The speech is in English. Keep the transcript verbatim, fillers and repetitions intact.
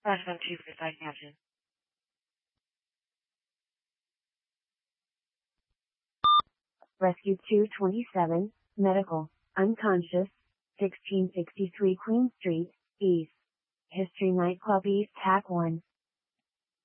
Flashback two for side caption. Rescue two twenty-seven, medical, unconscious, sixteen sixty-three Queen Street, East. History Nightclub East Hack one.